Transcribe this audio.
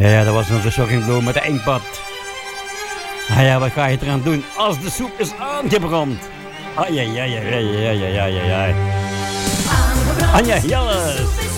Ja, dat was nog de Shocking Blue met de Eenpad. Nou ja, wat ga je eraan doen als de soep is aangebrand? Ai. Anja Jelles.